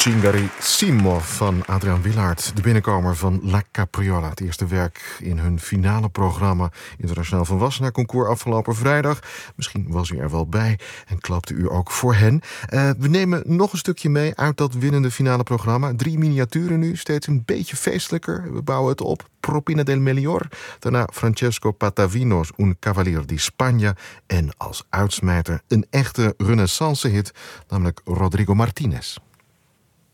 Cingarissimo van Adriaan Willaert, de binnenkomer van La Capriola. Het eerste werk in hun finale programma Internationaal Volwassenenconcours afgelopen vrijdag. Misschien was u er wel bij en klapte u ook voor hen. We nemen nog een stukje mee uit dat winnende finale programma. 3 miniaturen nu, steeds een beetje feestelijker. We bouwen het op. Propina del Melior. Daarna Francesco Patavino's Un Cavalier di Spagna. En als uitsmijter een echte renaissance hit, namelijk Rodrigo Martinez.